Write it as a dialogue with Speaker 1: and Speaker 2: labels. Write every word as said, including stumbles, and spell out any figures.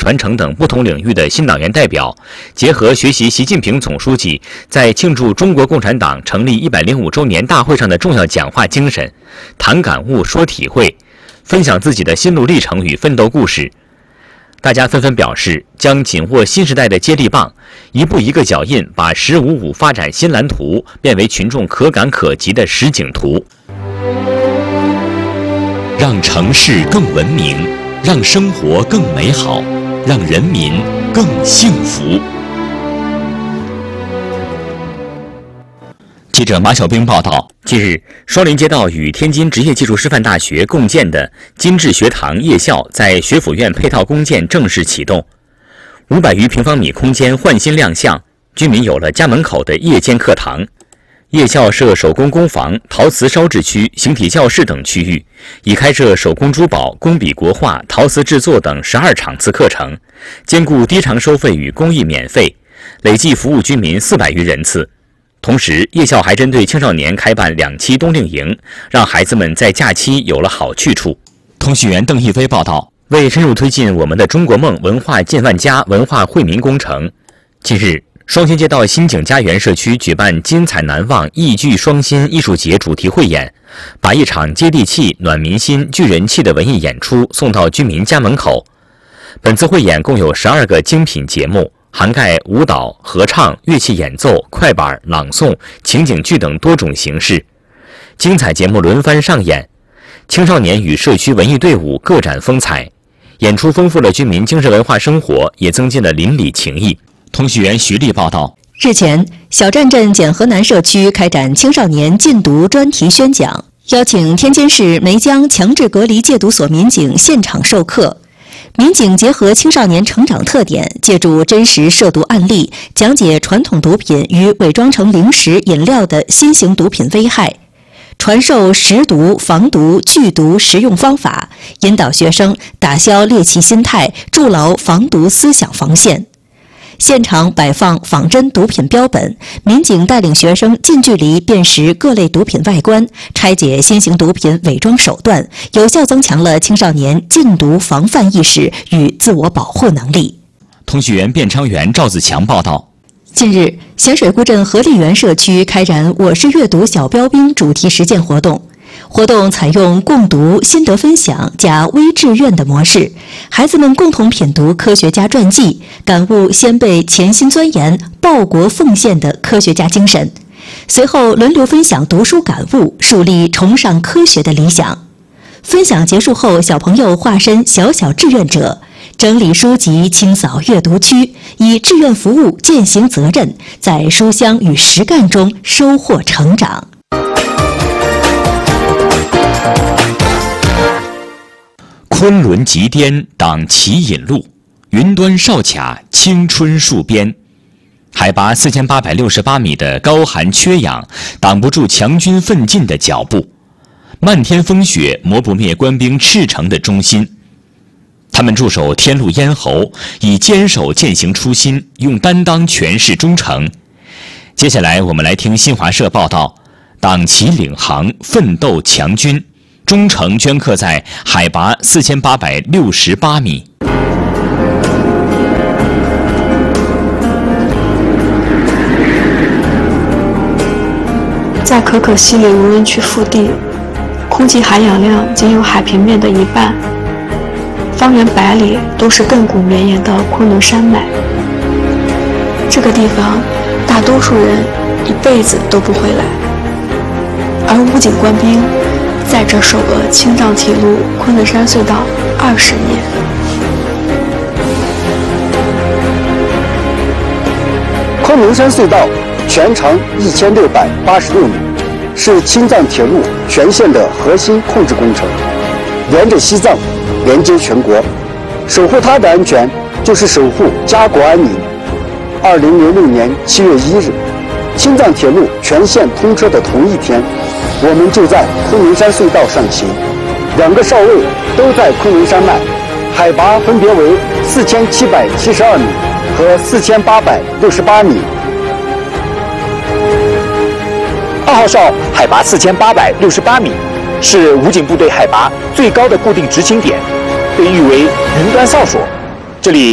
Speaker 1: 传承等不同领域的新党员代表，结合学习习近平总书记在庆祝中国共产党成立一百零五周年大会上的重要讲话精神，谈感悟、说体会，分享自己的心路历程与奋斗故事。大家纷纷表示，将紧握新时代的接力棒，一步一个脚印，把“十五五”发展新蓝图变为群众可感可及的实景图。
Speaker 2: 让城市更文明，让生活更美好，让人民更幸福。记者马小兵报道，
Speaker 1: 近日，双林街道与天津职业技术师范大学共建的金智学堂夜校在学府院配套公建正式启动，五百余平方米空间焕新亮相，居民有了家门口的夜间课堂。夜校设手工工坊、陶瓷烧制区、形体教室等区域，已开设手工珠宝、工笔国画、陶瓷制作等十二场次课程，兼顾低偿收费与公益免费，累计服务居民四百余人次。同时，夜校还针对青少年开办两期冬令营，让孩子们在假期有了好去处。
Speaker 2: 通讯员邓一飞报道，
Speaker 1: 为深入推进我们的中国梦文化进万家文化惠民工程，近日，双新街道新景家园社区举办精彩难忘艺聚双新艺术节主题汇演，把一场接地气、暖民心、聚人气的文艺演出送到居民家门口。本次汇演共有十二个精品节目，涵盖舞蹈、合唱、乐器演奏、快板、朗诵、情景剧等多种形式，精彩节目轮番上演，青少年与社区文艺队伍各展风采，演出丰富了居民精神文化生活，也增进了邻里情谊。
Speaker 2: 通讯员徐丽报道，
Speaker 3: 日前，小站镇简河南社区开展青少年禁毒专题宣讲，邀请天津市梅江强制隔离戒毒所民警现场授课。民警结合青少年成长特点，借助真实涉毒案例，讲解传统毒品与伪装成零食、饮料的新型毒品危害，传授识毒、防毒、拒毒实用方法，引导学生打消猎奇心态，筑牢防毒思想防线。现场摆放仿真毒品标本，民警带领学生近距离辨识各类毒品外观，拆解新型毒品伪装手段，有效增强了青少年禁毒防范意识与自我保护能力。
Speaker 2: 通讯员卞昌元、赵子强报道，
Speaker 3: 近日，咸水沽镇合力园社区开展我是阅读小标兵主题实践活动。活动采用共读、心得分享加微志愿的模式，孩子们共同品读科学家传记，感悟先辈潜心钻研、报国奉献的科学家精神。随后轮流分享读书感悟，树立崇尚科学的理想。分享结束后，小朋友化身小小志愿者，整理书籍、清扫阅读区，以志愿服务践行责任，在书香与实干中收获成长。
Speaker 2: 昆仑极巅党旗引路，云端哨卡青春戍边。海拔四千八百六十八米的高寒缺氧，挡不住强军奋进的脚步。漫天风雪磨不灭官兵赤诚的忠心。他们驻守天路咽喉，以坚守践行初心，用担当诠释忠诚。接下来我们来听新华社报道，党旗领航，奋斗强军。忠诚镌刻在海拔四千八百六十八米。
Speaker 4: 在可可西里无人区腹地，空气含氧量仅有海平面的一半，方圆百里都是亘古绵延的昆仑山脉。这个地方，大多数人一辈子都不会来，而武警官兵在这守了青藏铁路昆仑山隧道二十年。
Speaker 5: 昆仑山隧道全长一千六百八十六米，是青藏铁路全线的核心控制工程，沿着西藏，连接全国，守护它的安全，就是守护家国安宁。二零零六年七月一日，青藏铁路全线通车的同一天，我们就在昆仑山隧道上行，两个哨位都在昆仑山脉，海拔分别为四千七百七十二米和四千八百六十八米。
Speaker 6: 二号哨海拔四千八百六十八米，是武警部队海拔最高的固定执勤点，被誉为云端哨所。这里